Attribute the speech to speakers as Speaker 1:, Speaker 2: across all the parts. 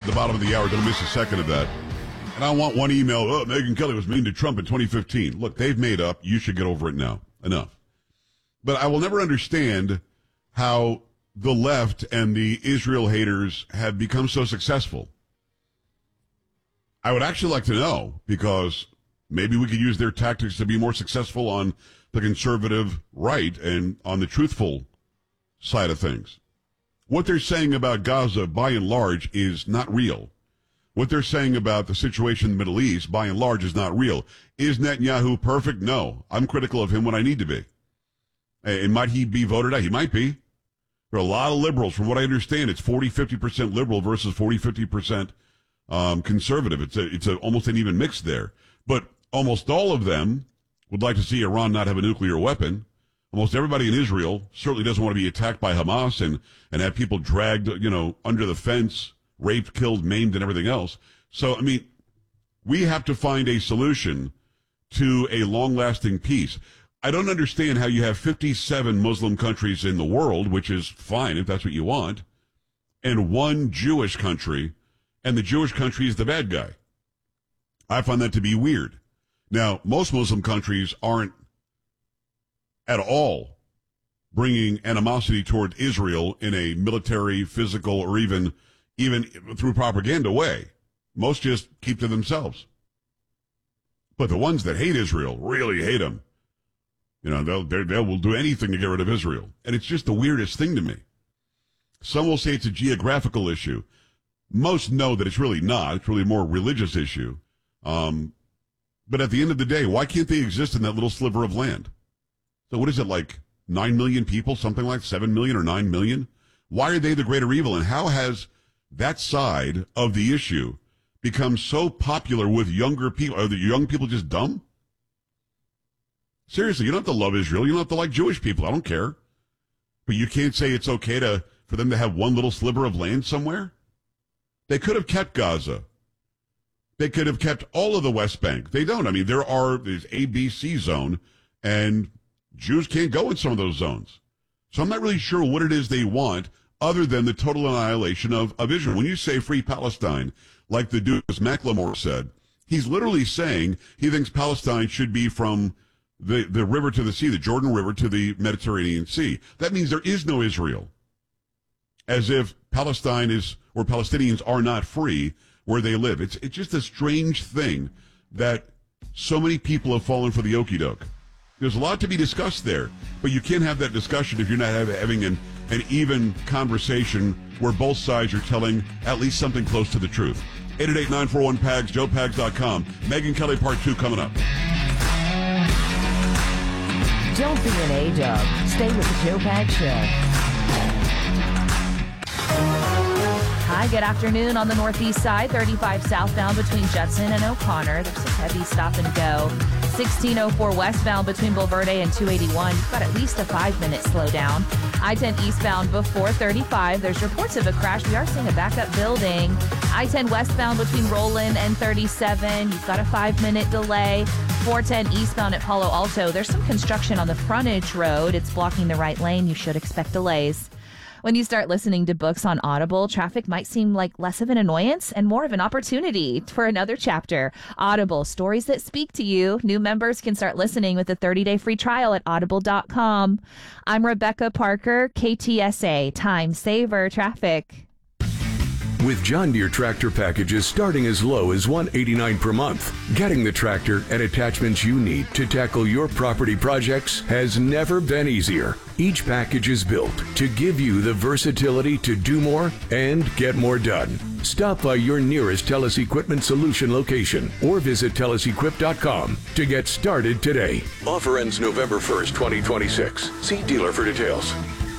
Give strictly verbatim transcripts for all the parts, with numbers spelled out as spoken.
Speaker 1: the bottom of the hour. Don't miss a second of that. And I want one email. Oh, Megyn Kelly was mean to Trump in twenty fifteen. Look, they've made up. You should get over it now. Enough. But I will never understand how the left and the Israel haters have become so successful. I would actually like to know, because maybe we could use their tactics to be more successful on the conservative right and on the truthful side of things. What they're saying about Gaza, by and large, is not real. What they're saying about the situation in the Middle East, by and large, is not real. Is Netanyahu perfect? No. I'm critical of him when I need to be. And might he be voted out? He might be. There are a lot of liberals. From what I understand, it's forty, fifty percent liberal versus forty, fifty percent um, conservative. It's a, it's a, almost an even mix there. But almost all of them would like to see Iran not have a nuclear weapon. Almost everybody in Israel certainly doesn't want to be attacked by Hamas and, and have people dragged, you know, under the fence, raped, killed, maimed, and everything else. So, I mean, we have to find a solution to a long-lasting peace. I don't understand how you have fifty-seven Muslim countries in the world, which is fine if that's what you want, and one Jewish country, and the Jewish country is the bad guy. I find that to be weird. Now, most Muslim countries aren't at all bringing animosity toward Israel in a military, physical, or even even through propaganda way. Most just keep to themselves. But the ones that hate Israel really hate them. You know, they'll, they will do anything to get rid of Israel. And it's just the weirdest thing to me. Some will say it's a geographical issue. Most know that it's really not. It's really a more religious issue. Um, but at the end of the day, why can't they exist in that little sliver of land? So what is it, like nine million people, something like seven million or nine million? Why are they the greater evil? And how has that side of the issue become so popular with younger people? Are the young people just dumb? Seriously, you don't have to love Israel. You don't have to like Jewish people. I don't care. But you can't say it's okay to for them to have one little sliver of land somewhere? They could have kept Gaza. They could have kept all of the West Bank. They don't. I mean, there are, there's A, B, C zone, and Jews can't go in some of those zones. So I'm not really sure what it is they want other than the total annihilation of, of Israel. When you say free Palestine, like the dude Macklemore said, he's literally saying he thinks Palestine should be from the, the river to the sea, the Jordan River to the Mediterranean Sea. That means there is no Israel. As if Palestine is, or Palestinians are not free where they live. It's, it's just a strange thing that so many people have fallen for the okie doke. There's a lot to be discussed there, but you can't have that discussion if you're not have, having an, an even conversation where both sides are telling at least something close to the truth. eight eight eight, nine four one, P A G S, joe pags dot com. Megyn Kelly Part two coming up.
Speaker 2: Don't be an A-dub. Stay with the Joe Pags Show. Hi, good afternoon on the northeast side, thirty-five southbound between Judson and O'Connor. There's some heavy stop and go. sixteen oh four westbound between Bulverde and two eighty-one. You've got at least a five-minute slowdown. I ten eastbound before thirty-five. There's reports of a crash. We are seeing a backup building. I ten westbound between Roland and thirty-seven. You've got a five-minute delay. four ten eastbound at Palo Alto. There's some construction on the frontage road. It's blocking the right lane. You should expect delays. When you start listening to books on Audible, traffic might seem like less of an annoyance and more of an opportunity for another chapter. Audible, stories that speak to you. New members can start listening with a thirty-day free trial at audible dot com. I'm Rebecca Parker, K T S A, Time Saver Traffic.
Speaker 3: With John Deere tractor packages starting as low as one hundred eighty-nine dollars per month, getting the tractor and attachments you need to tackle your property projects has never been easier. Each package is built to give you the versatility to do more and get more done. Stop by your nearest Telus Equipment Solution location or visit telus equip dot com to get started today. Offer ends November first, twenty twenty-six. See dealer for details.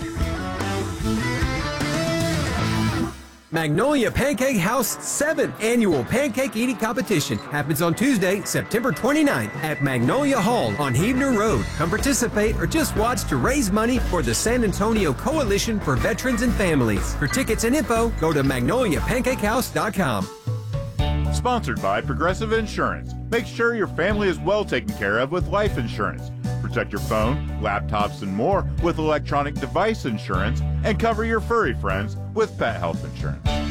Speaker 4: Magnolia Pancake House seventh Annual Pancake Eating Competition happens on Tuesday, September twenty-ninth at Magnolia Hall on Heavener Road. Come participate or just watch to raise money for the San Antonio Coalition for Veterans and Families. For tickets and info, go to magnolia pancake house dot com.
Speaker 5: Sponsored by Progressive Insurance. Make sure your family is well taken care of with life insurance. Protect your phone, laptops, and more with electronic device insurance, and cover your furry friends with pet health insurance.